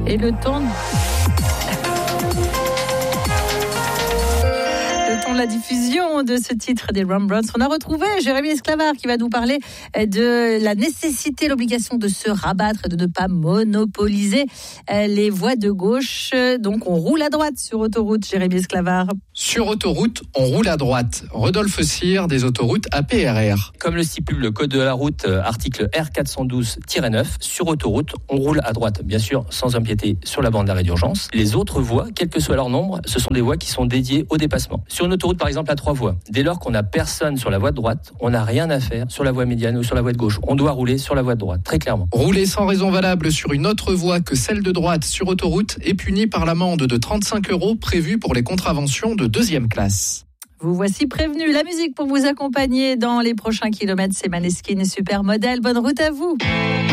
Et le temps de la diffusion de ce titre des Rembrandts, on a retrouvé Jérémy Esclavard qui va nous parler de la nécessité, l'obligation de se rabattre et de ne pas monopoliser les voies de gauche. Donc on roule à droite sur autoroute, Jérémy Esclavard. Sur autoroute, on roule à droite. Rodolphe Cyr des autoroutes APRR. Comme le stipule le code de la route, article R412-9, sur autoroute, on roule à droite, bien sûr, sans empiéter sur la bande d'arrêt d'urgence. Les autres voies, quel que soit leur nombre, ce sont des voies qui sont dédiées au dépassement. Sur une autoroute, par exemple, à 3 voies, dès lors qu'on n'a personne sur la voie de droite, on n'a rien à faire sur la voie médiane ou sur la voie de gauche. On doit rouler sur la voie de droite, très clairement. Rouler sans raison valable sur une autre voie que celle de droite sur autoroute est puni par l'amende de 35 € prévue pour les contraventions de 2e classe. Vous voici prévenus. La musique pour vous accompagner dans les prochains kilomètres, c'est Maneskin, super modèle. Bonne route à vous.